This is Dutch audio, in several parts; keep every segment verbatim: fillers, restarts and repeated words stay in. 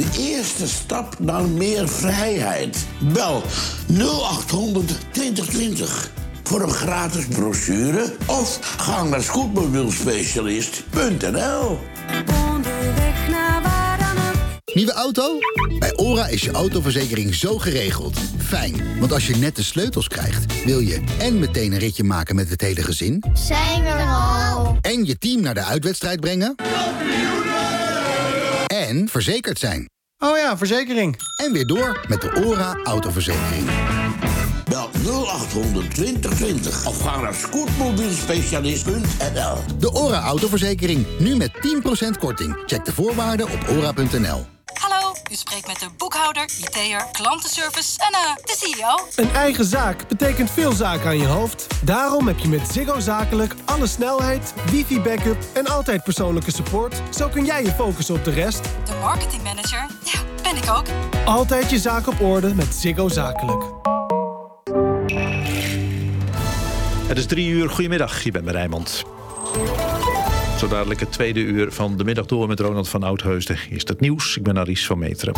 De eerste stap naar meer vrijheid. Bel nul acht honderd twintig twintig voor een gratis brochure of ga naar scootmobielspecialist punt n l. Onderweg naar waar dan ook. Nieuwe auto? Bij OHRA is je autoverzekering zo geregeld. Fijn, want als je net de sleutels krijgt, wil je en meteen een ritje maken met het hele gezin. Zijn we er al? En je team naar de uitwedstrijd brengen. En verzekerd zijn. Oh ja, verzekering. En weer door met de OHRA autoverzekering. Bel nul acht honderd twintig twintig of ga naar scootmobielspecialist punt n l. De OHRA autoverzekering, nu met tien procent korting. Check de voorwaarden op ora punt n l. Hallo, u spreekt met de boekhouder, I T'er, klantenservice en uh, de C E O. Een eigen zaak betekent veel zaken aan je hoofd. Daarom heb je met Ziggo Zakelijk alle snelheid, wifi-backup en altijd persoonlijke support. Zo kun jij je focussen op de rest. De marketingmanager, ja, ben ik ook. Altijd je zaak op orde met Ziggo Zakelijk. Het is drie uur. Goedemiddag, je bent bij Rijnmond. Zo dadelijk het tweede uur van de middag door met Ronald van Oudheusden. Eerst het nieuws, ik ben Aries van Meteren.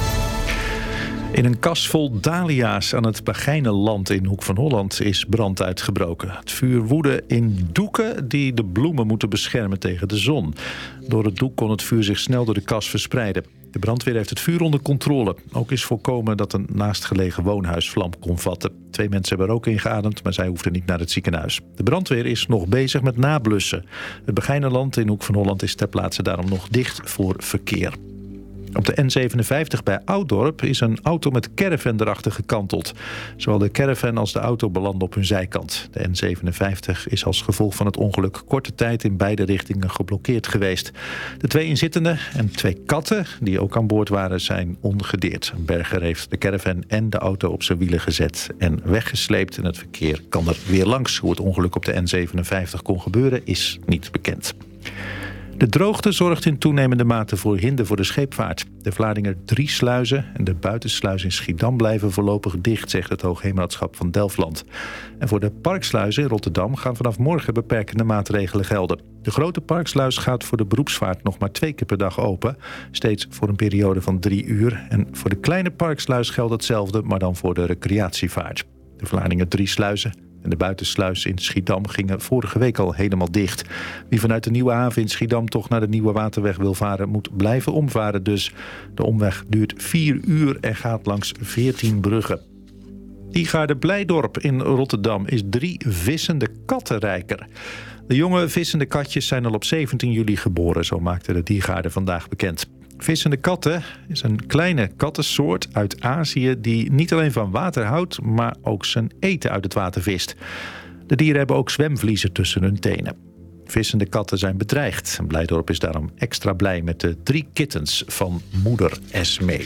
In een kas vol dahlia's aan het Bagijnenland in Hoek van Holland is brand uitgebroken. Het vuur woedde in doeken die de bloemen moeten beschermen tegen de zon. Door het doek kon het vuur zich snel door de kas verspreiden. De brandweer heeft het vuur onder controle. Ook is voorkomen dat een naastgelegen woonhuis vlam kon vatten. Twee mensen hebben er ook ingeademd, maar zij hoefden niet naar het ziekenhuis. De brandweer is nog bezig met nablussen. Het Bagijnenland in Hoek van Holland is ter plaatse daarom nog dicht voor verkeer. Op de N zevenenvijftig bij Ouddorp is een auto met caravan erachter gekanteld. Zowel de caravan als de auto belanden op hun zijkant. De N zevenenvijftig is als gevolg van het ongeluk korte tijd in beide richtingen geblokkeerd geweest. De twee inzittenden en twee katten die ook aan boord waren zijn ongedeerd. Een berger heeft de caravan en de auto op zijn wielen gezet en weggesleept. En het verkeer kan er weer langs. Hoe het ongeluk op de N zevenenvijftig kon gebeuren is niet bekend. De droogte zorgt in toenemende mate voor hinder voor de scheepvaart. De Vlaardinger drie sluizen en de buitensluis in Schiedam blijven voorlopig dicht, zegt het Hoogheemraadschap van Delfland. En voor de parksluizen in Rotterdam gaan vanaf morgen beperkende maatregelen gelden. De grote parksluis gaat voor de beroepsvaart nog maar twee keer per dag open, steeds voor een periode van drie uur. En voor de kleine parksluis geldt hetzelfde, maar dan voor de recreatievaart. De Vlaardinger drie sluizen en de buitensluis in Schiedam gingen vorige week al helemaal dicht. Wie vanuit de Nieuwe Haven in Schiedam toch naar de Nieuwe Waterweg wil varen, moet blijven omvaren dus. De omweg duurt vier uur en gaat langs veertien bruggen. Diergaarde Blijdorp in Rotterdam is drie vissende katten rijker. De jonge vissende katjes zijn al op zeventien juli geboren, zo maakte de diergaarde vandaag bekend. Vissende katten is een kleine kattensoort uit Azië die niet alleen van water houdt, maar ook zijn eten uit het water vist. De dieren hebben ook zwemvliezen tussen hun tenen. Vissende katten zijn bedreigd. Blijdorp is daarom extra blij met de drie kittens van moeder Esmee.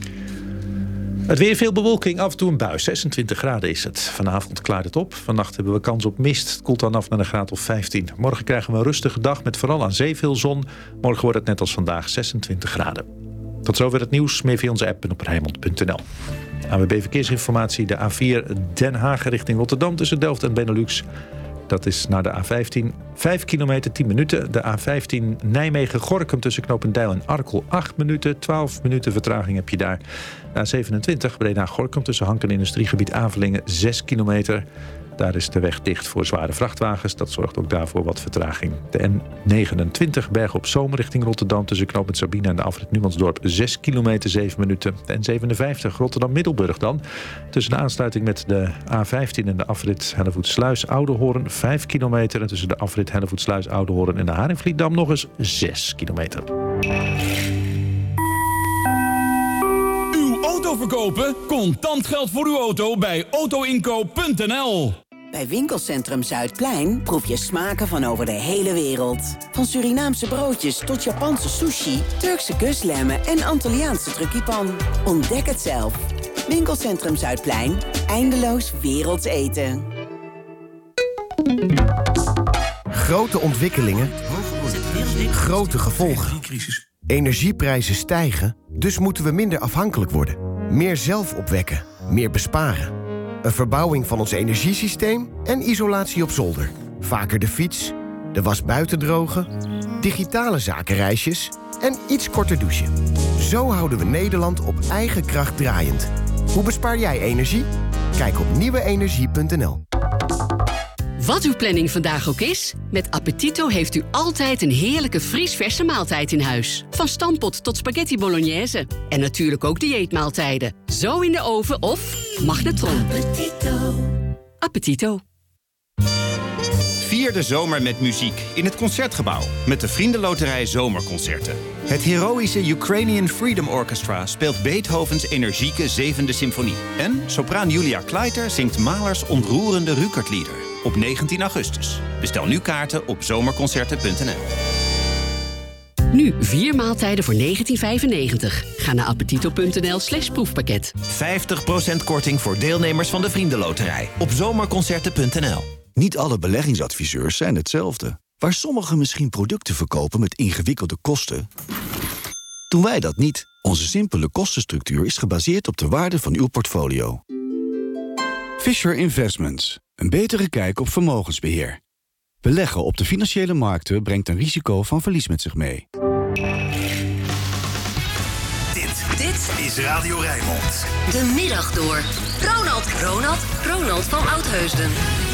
Het weer, veel bewolking, af en toe een bui. zesentwintig graden is het. Vanavond klaart het op. Vannacht hebben we kans op mist. Het koelt dan af naar een graad of vijftien. Morgen krijgen we een rustige dag met vooral aan zee veel zon. Morgen wordt het net als vandaag zesentwintig graden. Tot zover het nieuws. Meer via onze app en op Rijnmond punt n l. A W B Verkeersinformatie. De A vier Den Haag richting Rotterdam tussen Delft en Benelux. Dat is naar de A vijftien. vijf kilometer, tien minuten. De A vijftien Nijmegen-Gorinchem tussen Knopendijl en Arkel acht minuten. twaalf minuten vertraging heb je daar. De A zevenentwintig Breda-Gorinchem tussen Hank en Industriegebied Avelingen zes kilometer. Daar is de weg dicht voor zware vrachtwagens. Dat zorgt ook daarvoor wat vertraging. De N negenentwintig Bergen op Zoom richting Rotterdam tussen Knoopend Sabine en de afrit Numansdorp zes kilometer, zeven minuten. De N zevenenvijftig Rotterdam-Middelburg dan. Tussen de aansluiting met de A vijftien en de afrit Hellevoetsluis-Oudehoorn vijf kilometer. En tussen de afrit Hellevoetsluis-Oudehoorn en de Haringvlietdam nog eens zes kilometer. Auto verkopen? Contant geld voor uw auto bij auto inkoop punt n l. Bij Winkelcentrum Zuidplein proef je smaken van over de hele wereld. Van Surinaamse broodjes tot Japanse sushi, Turkse kuslemmen en Antilliaanse truckipan. Ontdek het zelf. Winkelcentrum Zuidplein. Eindeloos werelds eten. Grote ontwikkelingen. Grote gevolgen. Energieprijzen stijgen, dus moeten we minder afhankelijk worden. Meer zelf opwekken, meer besparen. Een verbouwing van ons energiesysteem en isolatie op zolder. Vaker de fiets, de was buiten drogen, digitale zakenreisjes en iets korter douchen. Zo houden we Nederland op eigen kracht draaiend. Hoe bespaar jij energie? Kijk op nieuwe energie punt n l. Wat uw planning vandaag ook is, met Appetito heeft u altijd een heerlijke vriesverse maaltijd in huis. Van stampot tot spaghetti bolognese. En natuurlijk ook dieetmaaltijden. Zo in de oven of magnetron. Appetito. Appetito. Vier de zomer met muziek in het Concertgebouw met de Vriendenloterij Zomerconcerten. Het heroïsche Ukrainian Freedom Orchestra speelt Beethovens energieke zevende symfonie. En sopraan Julia Kleiter zingt Mahlers ontroerende Rückert-lieder op negentien augustus. Bestel nu kaarten op zomerconcerten punt n l. Nu vier maaltijden voor negentien vijfennegentig. Ga naar appetito punt n l slash proefpakket. vijftig procent korting voor deelnemers van de Vriendenloterij op zomerconcerten punt n l. Niet alle beleggingsadviseurs zijn hetzelfde. Waar sommigen misschien producten verkopen met ingewikkelde kosten, doen wij dat niet. Onze simpele kostenstructuur is gebaseerd op de waarde van uw portfolio. Fisher Investments. Een betere kijk op vermogensbeheer. Beleggen op de financiële markten brengt een risico van verlies met zich mee. Dit, dit is Radio Rijnmond. De middag door. Ronald, Ronald, Ronald van Oudheusden.